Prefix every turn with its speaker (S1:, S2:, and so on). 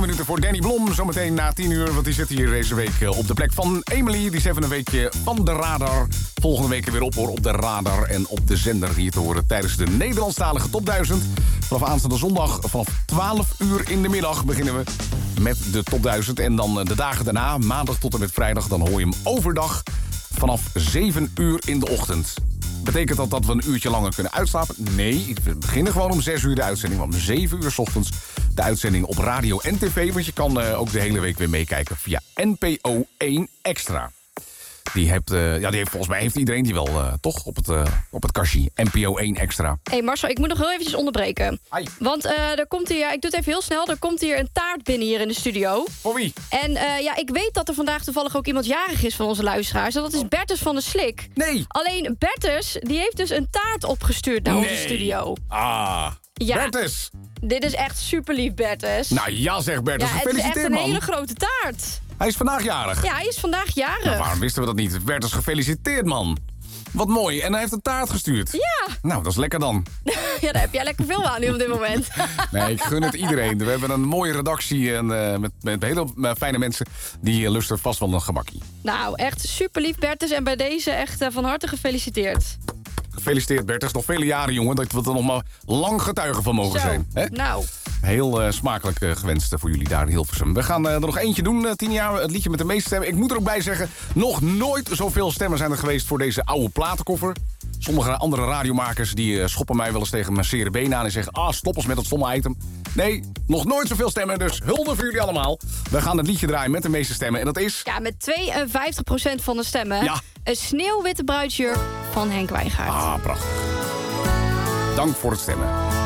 S1: Minuten voor Danny Blom, zometeen na 10 uur. Want die zit hier deze week op de plek van Emily. Die is even een weekje van de radar. Volgende week weer op de radar en op de zender hier te horen tijdens de Nederlandstalige Top 1000. Vanaf aanstaande zondag, vanaf 12 uur in de middag beginnen we met de Top 1000. En dan de dagen daarna, maandag tot en met vrijdag, dan hoor je hem overdag vanaf 7 uur in de ochtend. Betekent dat we een uurtje langer kunnen uitslapen? Nee, we beginnen gewoon om 6 uur de uitzending. Maar om 7 uur 's ochtends de uitzending op radio en tv. Want je kan ook de hele week weer meekijken via NPO 1 Extra. Die heeft volgens mij iedereen die wel toch op het kastje. NPO 1 Extra.
S2: Hey Marcel, ik moet nog heel eventjes onderbreken.
S1: Ai.
S2: Want er komt hier, ik doe het even heel snel, er komt hier een taart binnen hier in de studio.
S1: Voor wie?
S2: En ik weet dat er vandaag toevallig ook iemand jarig is van onze luisteraars. En dat is Bertus van der Slik.
S1: Nee.
S2: Alleen Bertus, die heeft dus een taart opgestuurd naar onze studio.
S1: Ah,
S2: Ja.
S1: Bertus.
S2: Dit is echt super lief, Bertus.
S1: Nou ja, zeg Bertus,
S2: ja, het is
S1: gefeliciteerd,
S2: echt een
S1: man.
S2: hele grote taart.
S1: Hij is vandaag jarig.
S2: Ja, hij is vandaag jarig.
S1: Nou, waarom wisten we dat niet? Bertus, gefeliciteerd, man. Wat mooi. En hij heeft een taart gestuurd.
S2: Ja.
S1: Nou, dat is lekker dan.
S2: Ja, daar heb jij lekker veel aan nu op dit moment.
S1: Nee, ik gun het iedereen. We hebben een mooie redactie en met hele fijne mensen. Die lusten vast wel een gemakkie.
S2: Nou, echt super lief, Bertus. En bij deze echt van harte gefeliciteerd.
S1: Gefeliciteerd, Bertus. Nog vele jaren, jongen. Dat we er nog maar lang getuigen van mogen zijn. Hè?
S2: Nou.
S1: Heel smakelijk gewenst voor jullie daar in Hilversum. We gaan er nog eentje doen, 10 jaar. Het liedje met de meeste stemmen. Ik moet er ook bij zeggen, nog nooit zoveel stemmen zijn er geweest voor deze oude platenkoffer. Sommige andere radiomakers die schoppen mij wel eens tegen mijn zere benen aan en zeggen: stop eens met dat stomme item. Nee, nog nooit zoveel stemmen, dus hulde voor jullie allemaal. We gaan het liedje draaien met de meeste stemmen en dat is...
S2: Ja, met 52% van de stemmen.
S1: Ja.
S2: Een sneeuwwitte bruidsjurk van Henk Wijngaard.
S1: Prachtig. Dank voor het stemmen.